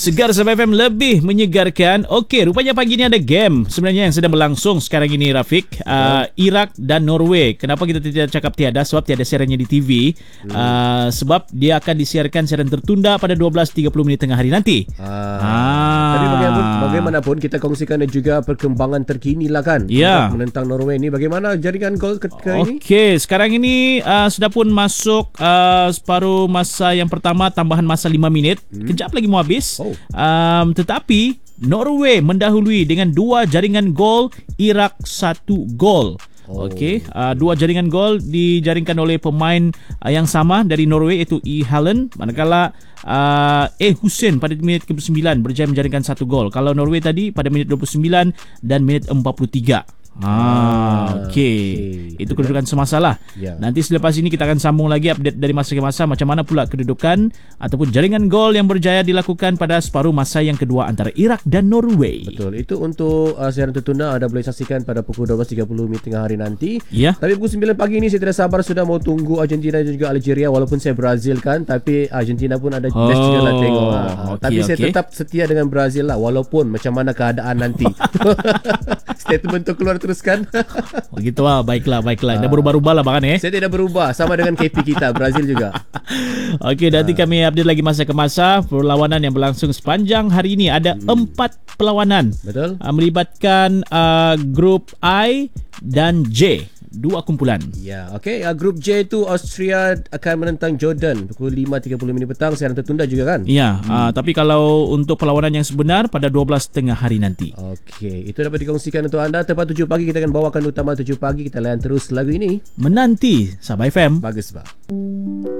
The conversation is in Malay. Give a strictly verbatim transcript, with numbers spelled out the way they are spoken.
Segar Sabah F M lebih menyegarkan. Okey, rupanya pagi ni ada game sebenarnya yang sedang berlangsung sekarang ini, Rafiq. Uh, Iraq dan Norway. Kenapa kita tidak cakap tiada? Sebab tiada siarannya di T V. Hmm. Uh, sebab dia akan disiarkan siaran tertunda pada dua belas tiga puluh minit tengah hari nanti. Ah. Ah. Tapi bagaimanapun, bagaimanapun kita kongsikan juga perkembangan terkini lah kan. Ya. Menentang Norway ni. Bagaimana jaringan gol ketika ini? Okey, sekarang ini uh, sudah pun masuk uh, separuh masa yang pertama, tambahan masa lima minit. Hmm. Kejap lagi mau habis. Oh. Um, tetapi Norway mendahului dengan dua jaringan gol, Iraq satu gol. Oh. Okey, uh, dua jaringan gol dijaringkan oleh pemain uh, yang sama dari Norway, iaitu E. Hallen, manakala uh, E. Hussein pada minit ke sembilan berjaya menjaringkan satu gol. Kalau Norway tadi pada minit dua puluh sembilan dan minit empat puluh tiga. Ah, okey. Okay. Itu kedudukan semasa lah. Ya. Nanti selepas ini kita akan sambung lagi update dari masa ke masa macam mana pula kedudukan ataupun jaringan gol yang berjaya dilakukan pada separuh masa yang kedua antara Iraq dan Norway. Betul. Itu untuk uh, siaran tertunda anda boleh saksikan pada pukul dua belas tiga puluh minit tengah hari nanti. Ya. Tapi pukul sembilan pagi ini saya tidak sabar sudah mau tunggu Argentina dan juga Algeria, walaupun saya Brazil kan, tapi Argentina pun ada oh, best juga lah tengok. Uh, okay, tapi saya okay. tetap setia dengan Brazil lah, walaupun macam mana keadaan nanti. Statement tu keluar teruskan. Begitu lah, baiklah, baiklah. Dah berubah-ubah lah bahkan eh. Saya tidak berubah, sama dengan K P kita, Brazil juga. Okey, nanti kami update lagi masa ke masa perlawanan yang berlangsung sepanjang hari ini. Ada hmm. empat perlawanan. Betul. Uh, melibatkan uh, grup I dan J. Dua kumpulan. Ya, okey. Uh, grup J itu Austria akan menentang Jordan pukul lima tiga puluh minit petang, siaran tertunda juga kan? Ya, hmm. uh, tapi kalau untuk perlawanan yang sebenar pada dua belas tengah hari nanti. Okey, itu dapat dikongsikan untuk anda. Tepat tujuh pagi kita akan bawakan utama tujuh pagi. Kita layan terus lagu ini. Menanti Sabah F M. Bagus, Pak.